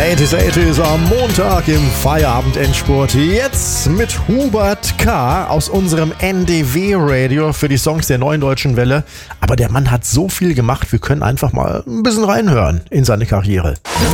80s am Montag im Feierabend-Endspurt. Jetzt mit Hubert K. aus unserem NDW-Radio für die Songs der Neuen Deutschen Welle. Aber der Mann hat so viel gemacht, wir können einfach mal ein bisschen reinhören in seine Karriere.